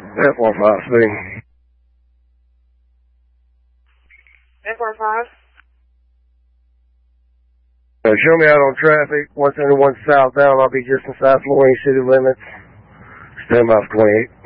845 speeding. 845. Show me out on traffic, 171 southbound. I'll be just inside Florence city limits. Stand by for 28.